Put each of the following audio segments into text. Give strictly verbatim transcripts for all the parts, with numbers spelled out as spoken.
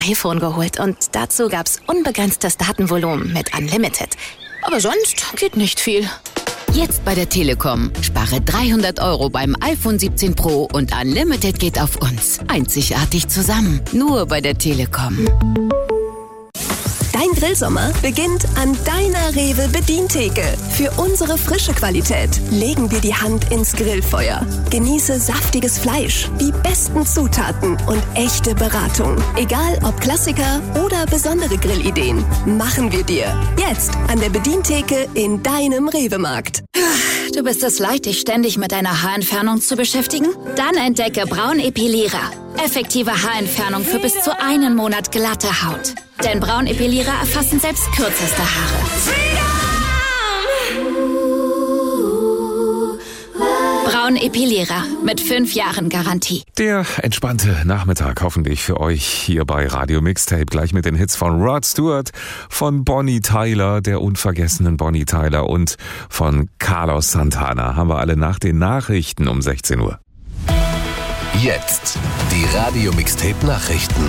iPhone geholt und dazu gab's unbegrenztes Datenvolumen mit Unlimited. Aber sonst geht nicht viel. Jetzt bei der Telekom. Spare dreihundert Euro beim iPhone siebzehn Pro und Unlimited geht auf uns. Einzigartig zusammen. Nur bei der Telekom. Dein Grillsommer beginnt an deiner Rewe Bedientheke. Für unsere frische Qualität legen wir die Hand ins Grillfeuer. Genieße saftiges Fleisch, die besten Zutaten und echte Beratung. Egal ob Klassiker oder besondere Grillideen, machen wir dir. Jetzt an der Bedientheke in deinem Rewe-Markt. Du bist es leid, dich ständig mit deiner Haarentfernung zu beschäftigen? Dann entdecke Braun Epilierer. Effektive Haarentfernung für bis zu einen Monat glatte Haut. Denn Braun Epilierer erfassen selbst kürzeste Haare. Braun Epilierer mit fünf Jahren Garantie. Der entspannte Nachmittag hoffentlich für euch hier bei Radio Mixtape. Gleich mit den Hits von Rod Stewart, von Bonnie Tyler, der unvergessenen Bonnie Tyler und von Carlos Santana. Haben wir alle nach den Nachrichten um sechzehn Uhr. Jetzt die Radio Mixtape Nachrichten.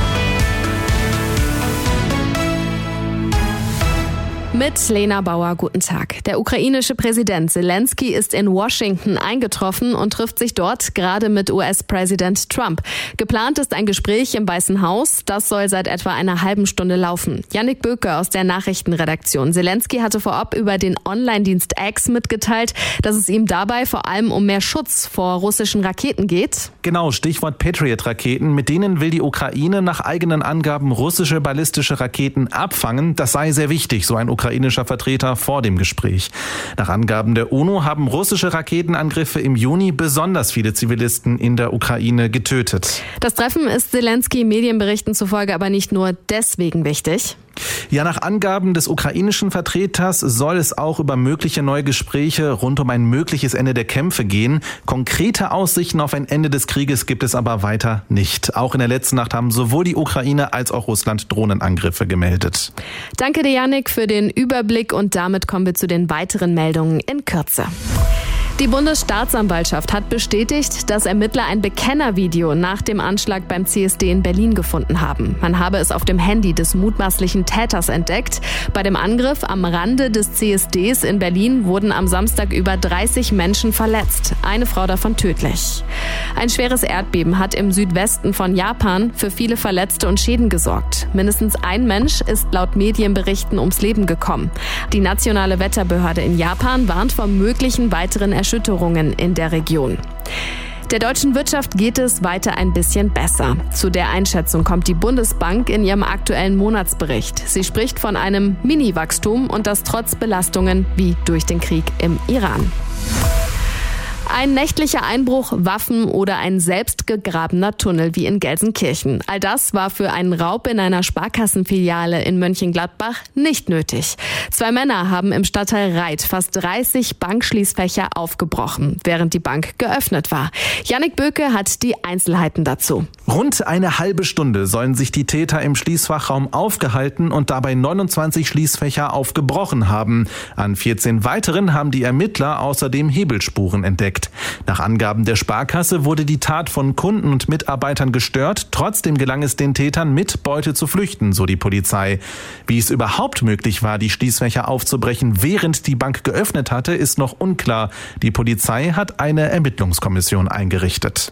Mit Lena Bauer, guten Tag. Der ukrainische Präsident Zelensky ist in Washington eingetroffen und trifft sich dort gerade mit U S-Präsident Trump. Geplant ist ein Gespräch im Weißen Haus. Das soll seit etwa einer halben Stunde laufen. Jannik Böke aus der Nachrichtenredaktion. Zelensky hatte vorab über den Online-Dienst X mitgeteilt, dass es ihm dabei vor allem um mehr Schutz vor russischen Raketen geht. Genau, Stichwort Patriot-Raketen. Mit denen will die Ukraine nach eigenen Angaben russische ballistische Raketen abfangen. Das sei sehr wichtig, so ein ukrainischer Vertreter vor dem Gespräch. Nach Angaben der UNO haben russische Raketenangriffe im Juni besonders viele Zivilisten in der Ukraine getötet. Das Treffen ist Zelensky Medienberichten zufolge aber nicht nur deswegen wichtig. Ja, nach Angaben des ukrainischen Vertreters soll es auch über mögliche neue Gespräche rund um ein mögliches Ende der Kämpfe gehen. Konkrete Aussichten auf ein Ende des Krieges gibt es aber weiter nicht. Auch in der letzten Nacht haben sowohl die Ukraine als auch Russland Drohnenangriffe gemeldet. Danke dir, Jannik, für den Überblick und damit kommen wir zu den weiteren Meldungen in Kürze. Die Bundesstaatsanwaltschaft hat bestätigt, dass Ermittler ein Bekennervideo nach dem Anschlag beim C S D in Berlin gefunden haben. Man habe es auf dem Handy des mutmaßlichen Täters entdeckt. Bei dem Angriff am Rande des C S Ds in Berlin wurden am Samstag über dreißig Menschen verletzt, eine Frau davon tödlich. Ein schweres Erdbeben hat im Südwesten von Japan für viele Verletzte und Schäden gesorgt. Mindestens ein Mensch ist laut Medienberichten ums Leben gekommen. Die nationale Wetterbehörde in Japan warnt vor möglichen weiteren Erschütterungen in der Region. Der deutschen Wirtschaft geht es weiter ein bisschen besser. Zu der Einschätzung kommt die Bundesbank in ihrem aktuellen Monatsbericht. Sie spricht von einem Mini-Wachstum und das trotz Belastungen wie durch den Krieg im Iran. Ein nächtlicher Einbruch, Waffen oder ein selbstgegrabener Tunnel wie in Gelsenkirchen. All das war für einen Raub in einer Sparkassenfiliale in Mönchengladbach nicht nötig. Zwei Männer haben im Stadtteil Reit fast dreißig Bankschließfächer aufgebrochen, während die Bank geöffnet war. Jannik Böke hat die Einzelheiten dazu. Rund eine halbe Stunde sollen sich die Täter im Schließfachraum aufgehalten und dabei neunundzwanzig Schließfächer aufgebrochen haben. An vierzehn weiteren haben die Ermittler außerdem Hebelspuren entdeckt. Nach Angaben der Sparkasse wurde die Tat von Kunden und Mitarbeitern gestört. Trotzdem gelang es den Tätern, mit Beute zu flüchten, so die Polizei. Wie es überhaupt möglich war, die Schließfächer aufzubrechen, während die Bank geöffnet hatte, ist noch unklar. Die Polizei hat eine Ermittlungskommission eingerichtet.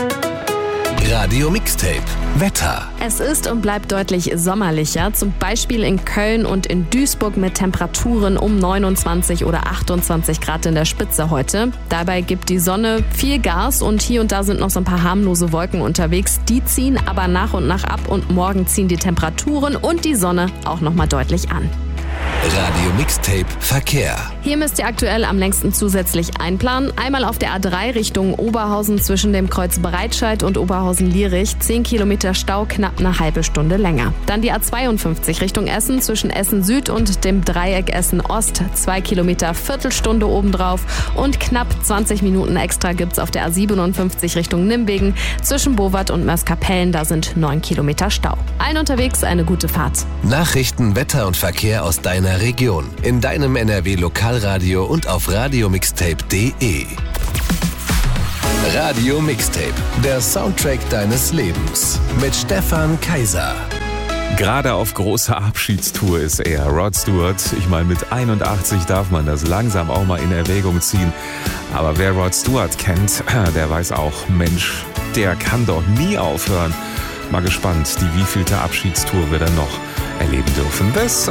Radio Mixtape Wetter. Es ist und bleibt deutlich sommerlicher, zum Beispiel in Köln und in Duisburg mit Temperaturen um neunundzwanzig oder achtundzwanzig Grad in der Spitze heute. Dabei gibt die Sonne viel Gas und hier und da sind noch so ein paar harmlose Wolken unterwegs. Die ziehen aber nach und nach ab und morgen ziehen die Temperaturen und die Sonne auch noch mal deutlich an. Radio Mixtape Verkehr. Hier müsst ihr aktuell am längsten zusätzlich einplanen. Einmal auf der A drei Richtung Oberhausen zwischen dem Kreuz Breitscheid und Oberhausen-Lierich. zehn Kilometer Stau, knapp eine halbe Stunde länger. Dann die A zweiundfünfzig Richtung Essen zwischen Essen Süd und dem Dreieck Essen Ost. zwei Kilometer, Viertelstunde obendrauf. Und knapp zwanzig Minuten extra gibt's auf der A siebenundfünfzig Richtung Nimwegen. Zwischen Bowat und Mörs-Kapellen, da sind neun Kilometer Stau. Allen unterwegs eine gute Fahrt. Nachrichten, Wetter und Verkehr aus deiner Region. In deinem N R W-Lokalradio und auf radiomixtape punkt de. Radio Mixtape, der Soundtrack deines Lebens. Mit Stefan Kaiser. Gerade auf großer Abschiedstour ist er, Rod Stewart. Ich meine, mit einundachtzig darf man das langsam auch mal in Erwägung ziehen. Aber wer Rod Stewart kennt, der weiß auch, Mensch, der kann doch nie aufhören. Mal gespannt, die wievielte Abschiedstour wir dann noch erleben dürfen. Bis